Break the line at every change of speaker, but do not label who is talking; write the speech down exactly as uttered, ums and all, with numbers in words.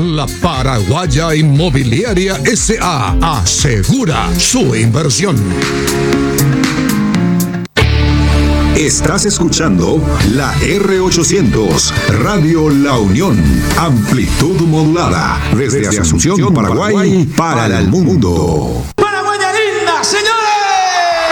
La Paraguaya Inmobiliaria S A asegura su inversión.
Estás escuchando la R ochocientos, Radio La Unión, amplitud modulada, desde Asunción, Paraguay, para el mundo.